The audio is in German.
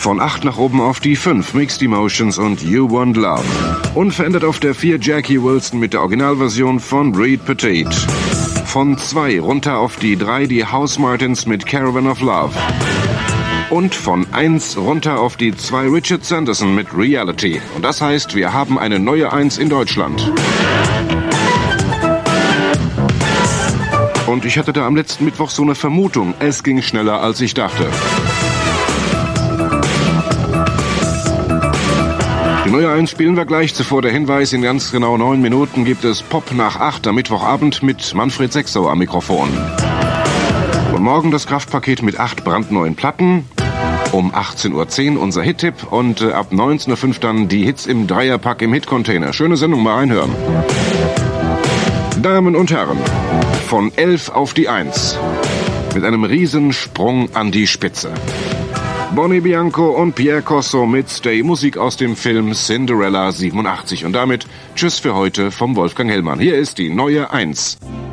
Von 8 nach oben auf die 5, Mixed Emotions und You Want Love. Unverändert auf der 4, Jackie Wilson mit der Originalversion von Reed Petite. Von 2 runter auf die 3, die House Martins mit Caravan of Love. Und von 1 runter auf die 2, Richard Sanderson mit Reality. Und das heißt, wir haben eine neue 1 in Deutschland. Und ich hatte da am letzten Mittwoch so eine Vermutung, es ging schneller als ich dachte. Die neue 1 spielen wir gleich. Zuvor der Hinweis, in ganz genau 9 Minuten gibt es Pop nach 8 am Mittwochabend mit Manfred Sechsau am Mikrofon. Und morgen das Kraftpaket mit 8 brandneuen Platten. Um 18.10 Uhr unser Hit-Tipp und ab 19.05 Uhr dann die Hits im Dreierpack im Hit-Container. Schöne Sendung, mal reinhören. Damen und Herren, von 11 auf die 1. Mit einem Riesensprung an die Spitze. Bonnie Bianco und Pierre Corso mit Stay, Musik aus dem Film Cinderella 87. Und damit tschüss für heute vom Wolfgang Hellmann. Hier ist die neue 1.